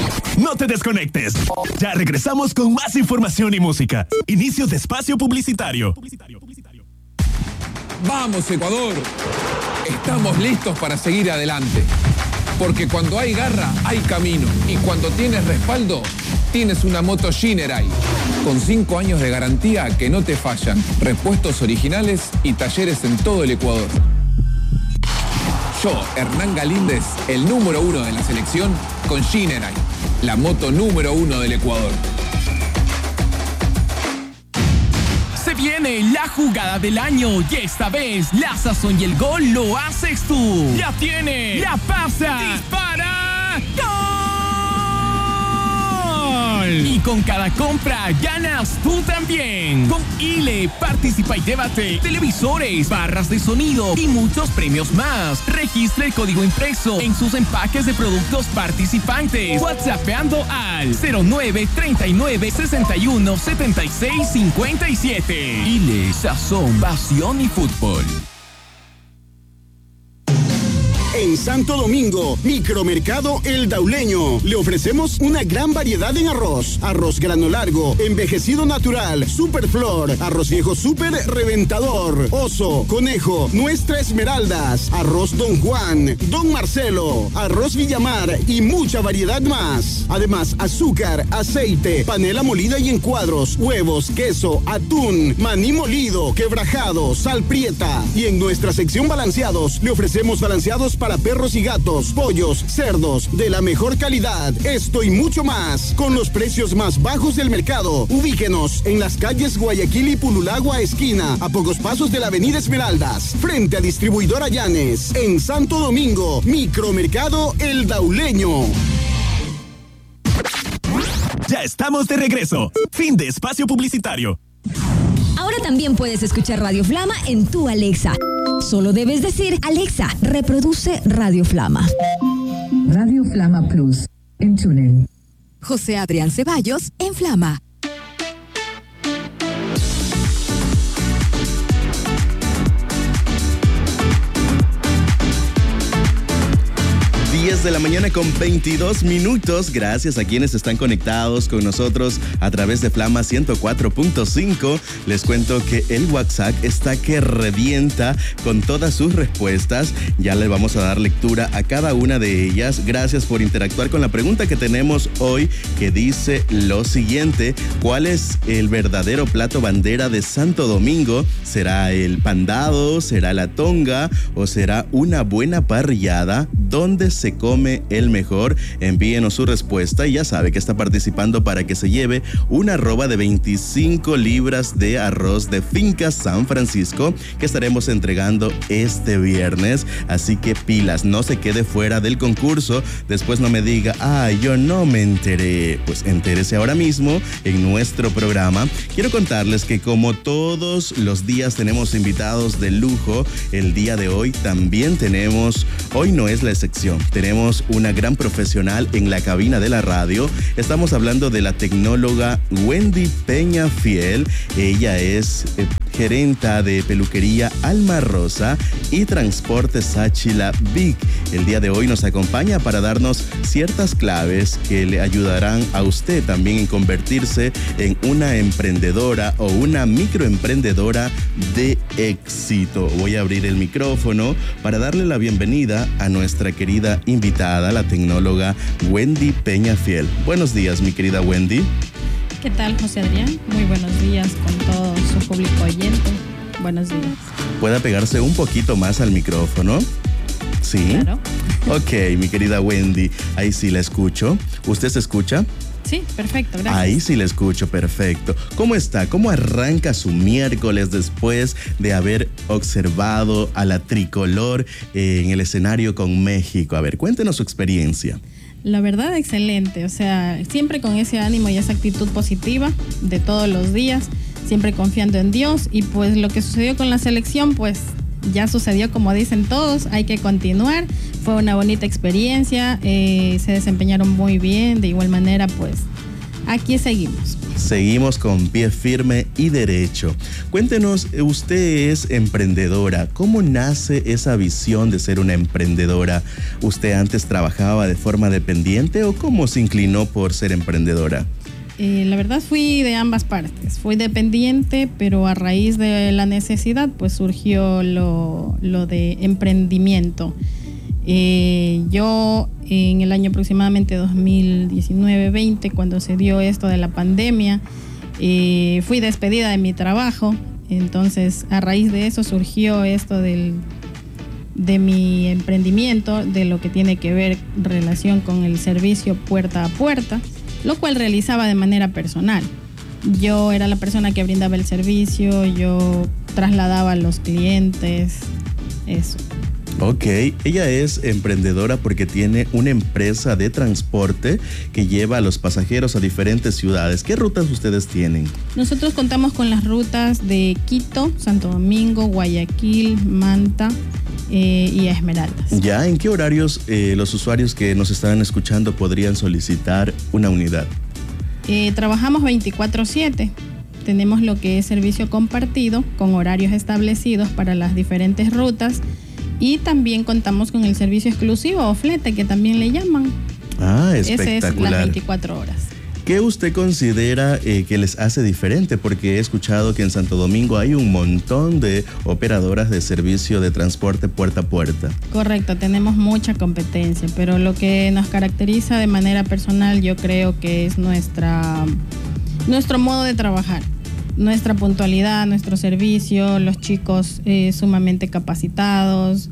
No te desconectes. Ya regresamos con más información y música. Inicio de espacio publicitario. Vamos, Ecuador. Estamos listos para seguir adelante. Porque cuando hay garra, hay camino. Y cuando tienes respaldo, tienes una moto Shinerai. Con 5 años de garantía que no te fallan. Repuestos originales y talleres en todo el Ecuador. Yo, Hernán Galíndez, el número 1 de la selección, con Shinerai, la moto número 1 del Ecuador. Se viene la jugada del año y esta vez la sazón y el gol lo haces tú. La tiene, la pasa, dispara, ¡gol! Y con cada compra ganas tú también. Con ILE participa y llévate televisores, barras de sonido y muchos premios más. Registra el código impreso en sus empaques de productos participantes. WhatsAppeando al 09 39 61 76 57. ILE, sazón, pasión y fútbol. En Santo Domingo, Micromercado El Dauleño. Le ofrecemos una gran variedad en arroz. Arroz grano largo, envejecido natural, Superflor, arroz viejo super reventador, oso, conejo, nuestra esmeraldas, arroz Don Juan, Don Marcelo, arroz Villamar y mucha variedad más. Además, azúcar, aceite, panela molida y en cuadros, huevos, queso, atún, maní molido, quebrajado, sal prieta. Y en nuestra sección balanceados, le ofrecemos balanceados para perros y gatos, pollos, cerdos, de la mejor calidad. Esto y mucho más, con los precios más bajos del mercado. Ubíquenos en las calles Guayaquil y Pululagua esquina, a pocos pasos de la avenida Esmeraldas, frente a Distribuidora Llanes. En Santo Domingo, Micromercado El Dauleño. Ya estamos de regreso. Fin de espacio publicitario. Ahora también puedes escuchar Radio Flama en tu Alexa. Solo debes decir: Alexa, reproduce Radio Flama. Radio Flama Plus, en TuneIn. José Adrián Ceballos, en Flama. 10 de la mañana con 22 minutos. Gracias a quienes están conectados con nosotros a través de Flama 104.5. Les cuento que el WhatsApp está que revienta con todas sus respuestas. Ya le vamos a dar lectura a cada una de ellas. Gracias por interactuar con la pregunta que tenemos hoy, que dice lo siguiente: ¿cuál es el verdadero plato bandera de Santo Domingo? ¿Será el pandado? ¿Será la tonga? ¿O será una buena parrillada? ¿Dónde se come el mejor? Envíenos su respuesta y ya sabe que está participando para que se lleve una arroba de 25 libras de arroz de Finca San Francisco, que estaremos entregando este viernes. Así que pilas, no se quede fuera del concurso. Después no me diga: yo no me enteré. Pues entérese ahora mismo en nuestro programa. Quiero contarles que como todos los días tenemos invitados de lujo, el día de hoy también tenemos, hoy no es la excepción, tenemos una gran profesional en la cabina de la radio. Estamos hablando de la tecnóloga Wendy Peñafiel. Ella es gerenta de peluquería Alma Rosa y transporte Sáchila Big. El día de hoy nos acompaña para darnos ciertas claves que le ayudarán a usted también en convertirse en una emprendedora o una microemprendedora de éxito. Voy a abrir el micrófono para darle la bienvenida a nuestra querida invitada, la tecnóloga Wendy Peñafiel. Buenos días, mi querida Wendy. ¿Qué tal, José Adrián? Muy buenos días con todo su público oyente. Buenos días. ¿Puede pegarse un poquito más al micrófono? ¿Sí? Claro. Ok, mi querida Wendy, ahí sí la escucho. ¿Usted se escucha? Sí, perfecto, gracias. Ahí sí la escucho, perfecto. ¿Cómo está? ¿Cómo arranca su miércoles después de haber observado a la tricolor en el escenario con México? A ver, cuéntenos su experiencia. La verdad, excelente. O sea, siempre con ese ánimo y esa actitud positiva de todos los días, siempre confiando en Dios. Y pues lo que sucedió con la selección, pues ya sucedió, como dicen todos, hay que continuar. Fue una bonita experiencia, se desempeñaron muy bien. De igual manera, pues Aquí seguimos. Seguimos con pie firme y derecho. Cuéntenos, usted es emprendedora. ¿Cómo nace esa visión de ser una emprendedora? ¿Usted antes trabajaba de forma dependiente o cómo se inclinó por ser emprendedora? La verdad fui de ambas partes. Fui dependiente, pero a raíz de la necesidad pues surgió lo de emprendimiento. Yo en el año aproximadamente 2019-20, cuando se dio esto de la pandemia, fui despedida de mi trabajo. Entonces a raíz de eso surgió esto de mi emprendimiento, de lo que tiene que ver relación con el servicio puerta a puerta, lo cual realizaba de manera personal. Yo era la persona que brindaba el servicio, yo trasladaba a los clientes, eso. Ok, ella es emprendedora porque tiene una empresa de transporte que lleva a los pasajeros a diferentes ciudades. ¿Qué rutas ustedes tienen? Nosotros contamos con las rutas de Quito, Santo Domingo, Guayaquil, Manta y Esmeraldas. ¿Ya? ¿En qué horarios los usuarios que nos están escuchando podrían solicitar una unidad? Trabajamos 24/7. Tenemos lo que es servicio compartido con horarios establecidos para las diferentes rutas. Y también contamos con el servicio exclusivo o flete, que también le llaman. Ah, espectacular. Ese es las 24 horas. ¿Qué usted considera que les hace diferente? Porque he escuchado que en Santo Domingo hay un montón de operadoras de servicio de transporte puerta a puerta. Correcto, tenemos mucha competencia, pero lo que nos caracteriza de manera personal yo creo que es nuestro modo de trabajar. Nuestra puntualidad, nuestro servicio, los chicos sumamente capacitados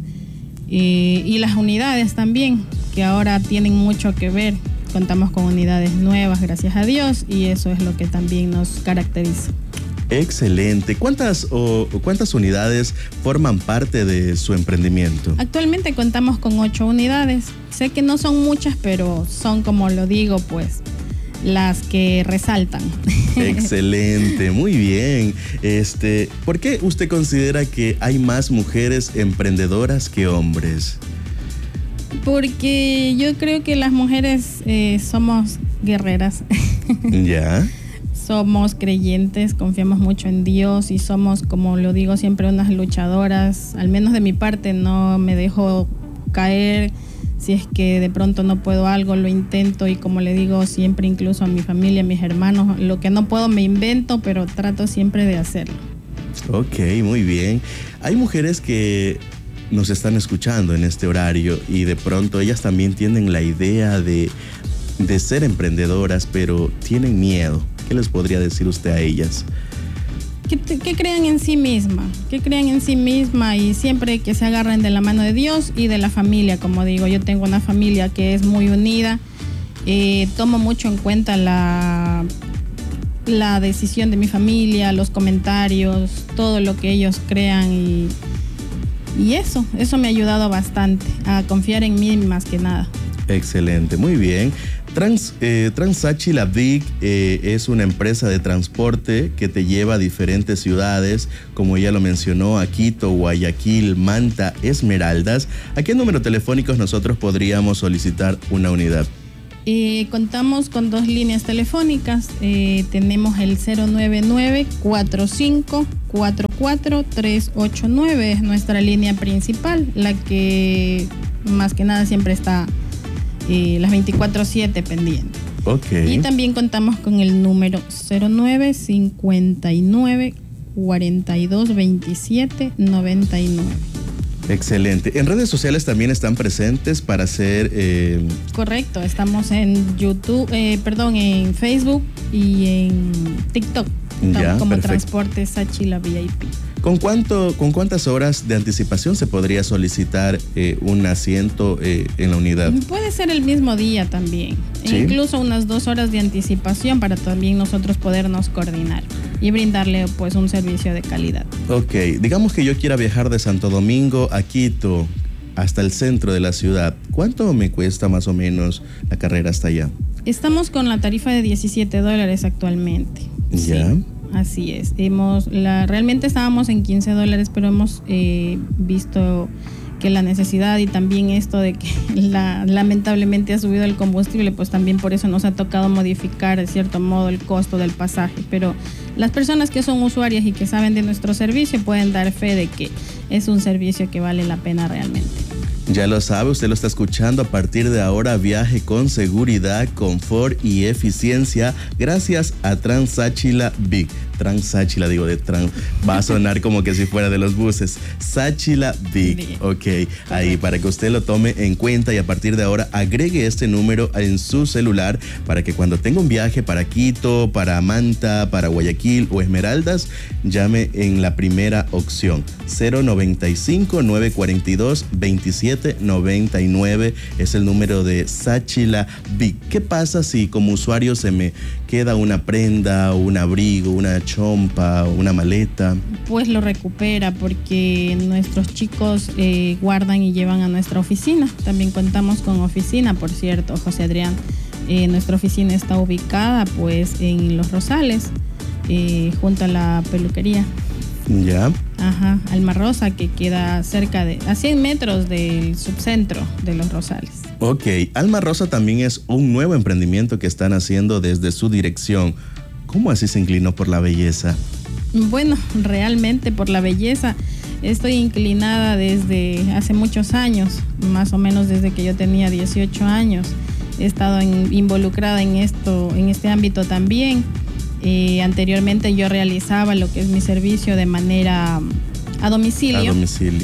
y las unidades también, que ahora tienen mucho que ver. Contamos con unidades nuevas, gracias a Dios, y eso es lo que también nos caracteriza. Excelente. ¿Cuántas unidades forman parte de su emprendimiento? Actualmente contamos con 8 unidades. Sé que no son muchas, pero son, como lo digo, pues las que resaltan. Excelente, muy bien. ¿Por qué usted considera que hay más mujeres emprendedoras que hombres? Porque yo creo que las mujeres somos guerreras. ¿Ya? Somos creyentes, confiamos mucho en Dios y somos, como lo digo siempre, unas luchadoras. Al menos de mi parte, no me dejo caer. Si es que de pronto no puedo algo, lo intento, y como le digo siempre, incluso a mi familia, a mis hermanos, lo que no puedo me invento, pero trato siempre de hacerlo. Ok, muy bien. Hay mujeres que nos están escuchando en este horario y de pronto ellas también tienen la idea de ser emprendedoras, pero tienen miedo. ¿Qué les podría decir usted a ellas? Que crean en sí misma, y siempre que se agarren de la mano de Dios y de la familia. Como digo, yo tengo una familia que es muy unida. Tomo mucho en cuenta la decisión de mi familia, los comentarios, todo lo que ellos crean, y eso me ha ayudado bastante a confiar en mí más que nada. Excelente, muy bien. Transachi Lavic es una empresa de transporte que te lleva a diferentes ciudades, como ya lo mencionó, a Quito, Guayaquil, Manta, Esmeraldas. ¿A qué número telefónicos nosotros podríamos solicitar una unidad? Contamos con 2 líneas telefónicas. Tenemos el 099-4544-389, es nuestra línea principal, la que más que nada siempre está las 24/7 pendiente. Okay. Y también contamos con el número 09-59-42-27-99. Excelente. ¿En redes sociales también están presentes para hacer...? Correcto, estamos en YouTube, en Facebook y en TikTok. Estamos como perfecto. Transporte Sachila VIP. ¿Con cuántas horas de anticipación se podría solicitar un asiento en la unidad? Puede ser el mismo día también. ¿Sí? Incluso unas 2 horas de anticipación para también nosotros podernos coordinar y brindarle pues un servicio de calidad. Ok, digamos que yo quiera viajar de Santo Domingo a Quito hasta el centro de la ciudad. ¿Cuánto me cuesta más o menos la carrera hasta allá? Estamos con la tarifa de $17 actualmente. ¿Ya? Sí. Así es. Realmente estábamos en $15, pero hemos visto que la necesidad y también esto de que lamentablemente ha subido el combustible, pues también por eso nos ha tocado modificar de cierto modo el costo del pasaje. Pero las personas que son usuarias y que saben de nuestro servicio pueden dar fe de que es un servicio que vale la pena realmente. Ya lo sabe, usted lo está escuchando. A partir de ahora, viaje con seguridad, confort y eficiencia gracias a Transáchila Big. Transáchila, digo, va a sonar como que si fuera de los buses. Sáchila Big, ok. Ahí, para que usted lo tome en cuenta y a partir de ahora agregue este número en su celular para que cuando tenga un viaje para Quito, para Manta, para Guayaquil o Esmeraldas, llame en la primera opción. 095-942-2799 es el número de Sáchila Big. ¿Qué pasa si como usuario se me queda una prenda, un abrigo, una chompa, una maleta? Pues lo recupera porque nuestros chicos guardan y llevan a nuestra oficina. También contamos con oficina, por cierto, José Adrián. Nuestra oficina está ubicada pues en Los Rosales, junto a la peluquería. Ya. Ajá, Alma Rosa, que queda cerca a 100 metros del subcentro de Los Rosales. Ok, Alma Rosa también es un nuevo emprendimiento que están haciendo desde su dirección. ¿Cómo así se inclinó por la belleza? Bueno, realmente por la belleza estoy inclinada desde hace muchos años, más o menos desde que yo tenía 18 años. He estado involucrada en este ámbito también. Anteriormente yo realizaba lo que es mi servicio de manera a domicilio.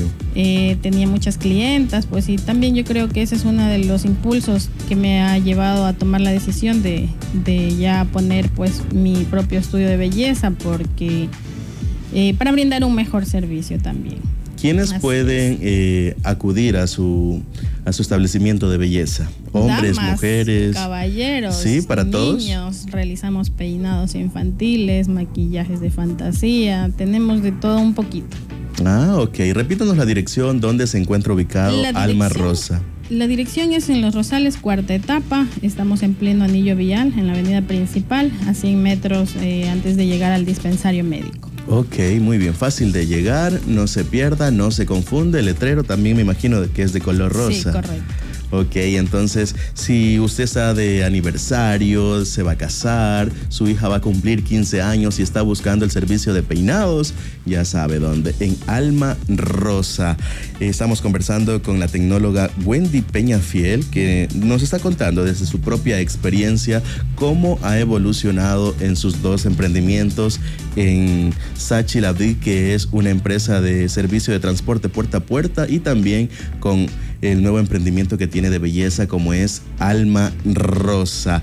Tenía muchas clientas, pues, y también yo creo que ese es uno de los impulsos que me ha llevado a tomar la decisión de ya poner pues mi propio estudio de belleza, porque para brindar un mejor servicio también. ¿Quiénes pueden acudir a su establecimiento de belleza? Hombres, damas, mujeres, caballeros, sí, para niños, todos. Realizamos peinados infantiles, maquillajes de fantasía, tenemos de todo un poquito. Ah, ok. Repítanos la dirección donde se encuentra ubicado Alma Rosa. La dirección es en Los Rosales, cuarta etapa. Estamos en pleno anillo vial, en la avenida principal, a 100 metros antes de llegar al dispensario médico. Ok, muy bien. Fácil de llegar, no se pierda, no se confunde. El letrero también me imagino que es de color rosa. Sí, correcto. Ok, entonces, si usted está de aniversario, se va a casar, su hija va a cumplir 15 años y está buscando el servicio de peinados, ya sabe dónde, en Alma Rosa. Estamos conversando con la tecnóloga Wendy Peñafiel, que nos está contando desde su propia experiencia cómo ha evolucionado en sus dos emprendimientos en Sáchila Big, que es una empresa de servicio de transporte puerta a puerta, y también con el nuevo emprendimiento que tiene de belleza como es Alma Rosa.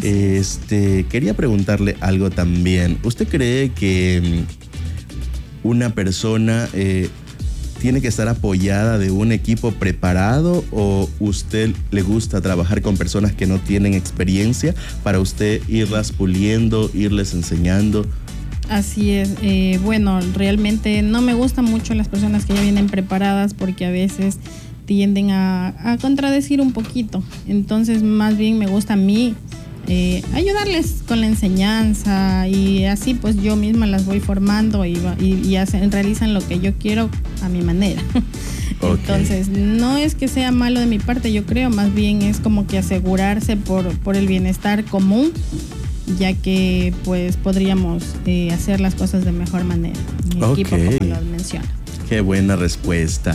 Quería preguntarle algo también. ¿Usted cree que una persona tiene que estar apoyada de un equipo preparado, o usted le gusta trabajar con personas que no tienen experiencia para usted irlas puliendo, irles enseñando? Así es. Bueno, realmente no me gustan mucho las personas que ya vienen preparadas, porque a veces tienden a contradecir un poquito. Entonces, más bien me gusta a mí ayudarles con la enseñanza, y así pues yo misma las voy formando y realizan lo que yo quiero a mi manera. Okay. Entonces, no es que sea malo de mi parte, yo creo, más bien es como que asegurarse por el bienestar común, ya que pues podríamos hacer las cosas de mejor manera. Mi equipo, como lo menciona. Qué buena respuesta.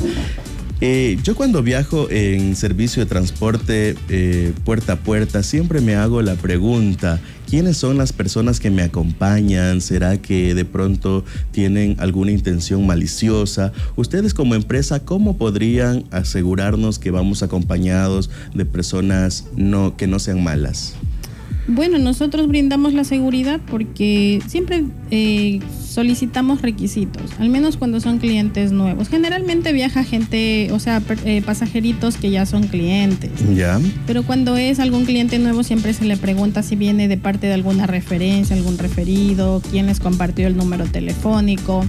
Yo cuando viajo en servicio de transporte puerta a puerta, siempre me hago la pregunta: ¿quiénes son las personas que me acompañan? ¿Será que de pronto tienen alguna intención maliciosa? Ustedes como empresa, ¿cómo podrían asegurarnos que vamos acompañados de personas que no sean malas? Bueno, nosotros brindamos la seguridad porque siempre solicitamos requisitos, al menos cuando son clientes nuevos. Generalmente viaja gente, o sea, pasajeritos que ya son clientes. Ya. Pero cuando es algún cliente nuevo, siempre se le pregunta si viene de parte de alguna referencia, algún referido, quién les compartió el número telefónico.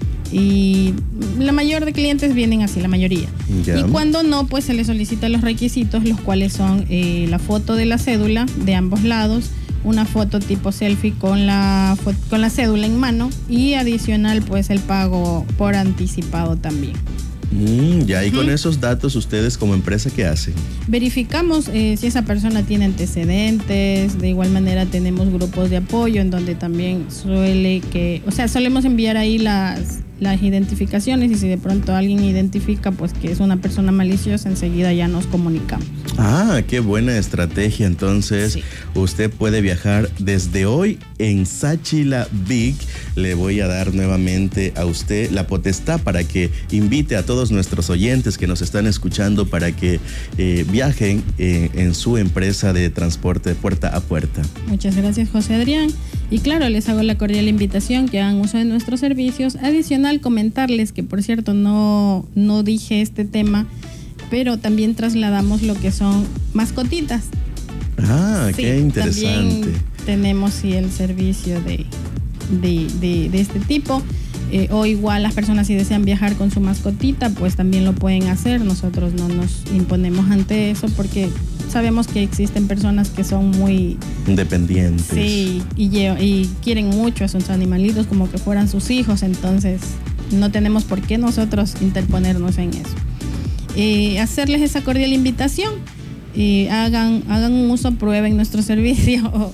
Y la mayoría de clientes vienen así, la mayoría. Ya. Y cuando no, pues se les solicita los requisitos, los cuales son la foto de la cédula de ambos lados, una foto tipo selfie con la cédula en mano, y adicional pues el pago por anticipado también. Ya, y con esos datos, ¿ustedes como empresa qué hacen? Verificamos si esa persona tiene antecedentes. De igual manera tenemos grupos de apoyo en donde también solemos enviar ahí las identificaciones, y si de pronto alguien identifica pues que es una persona maliciosa, enseguida ya nos comunicamos. Qué buena estrategia. Entonces, sí, usted puede viajar desde hoy en Sáchila Big. Le voy a dar nuevamente a usted la potestad para que invite a todos nuestros oyentes que nos están escuchando para que viajen en su empresa de transporte de puerta a puerta. Muchas gracias, José Adrián. Y claro, les hago la cordial invitación que hagan uso de nuestros servicios. Adicional, comentarles que, por cierto, no dije este tema, pero también trasladamos lo que son mascotitas. Sí, qué interesante. También tenemos el servicio de este tipo. O igual las personas, si desean viajar con su mascotita, pues también lo pueden hacer. Nosotros no nos imponemos ante eso porque sabemos que existen personas que son muy independientes. Sí, y quieren mucho a sus animalitos como que fueran sus hijos. Entonces no tenemos por qué nosotros interponernos en eso. Hacerles esa cordial invitación. Hagan un uso, prueben nuestro servicio.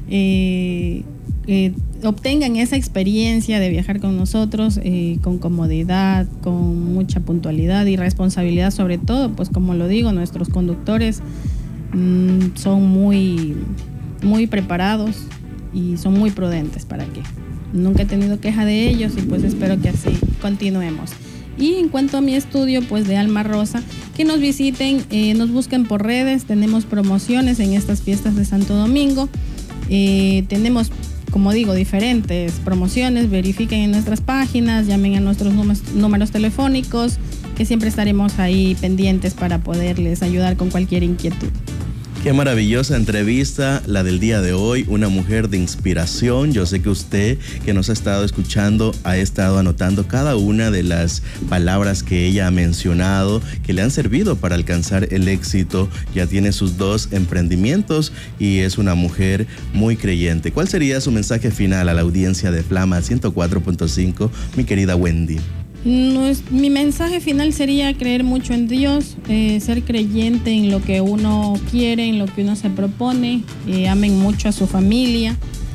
Obtengan esa experiencia de viajar con nosotros con comodidad, con mucha puntualidad y responsabilidad, sobre todo, pues como lo digo, nuestros conductores son muy, muy preparados y son muy prudentes. ¿Para qué? Nunca he tenido queja de ellos y pues espero que así continuemos. Y en cuanto a mi estudio, pues de Alma Rosa, que nos visiten, nos busquen por redes. Tenemos promociones en estas fiestas de Santo Domingo. Tenemos, como digo, diferentes promociones. Verifiquen en nuestras páginas, llamen a nuestros números telefónicos, que siempre estaremos ahí pendientes para poderles ayudar con cualquier inquietud. Qué maravillosa entrevista la del día de hoy, una mujer de inspiración. Yo sé que usted que nos ha estado escuchando ha estado anotando cada una de las palabras que ella ha mencionado, que le han servido para alcanzar el éxito. Ya tiene sus 2 emprendimientos y es una mujer muy creyente. ¿Cuál sería su mensaje final a la audiencia de Flama 104.5, mi querida Wendy? Mi mensaje final sería creer mucho en Dios, ser creyente en lo que uno quiere, en lo que uno se propone, amen mucho a su familia,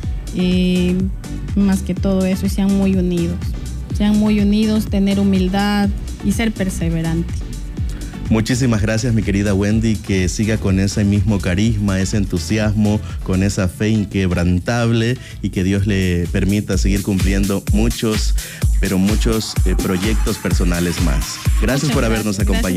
más que todo eso, y sean muy unidos, tener humildad y ser perseverante. Muchísimas gracias, mi querida Wendy, que siga con ese mismo carisma, ese entusiasmo, con esa fe inquebrantable, y que Dios le permita seguir cumpliendo muchos proyectos personales más. Gracias por habernos acompañado.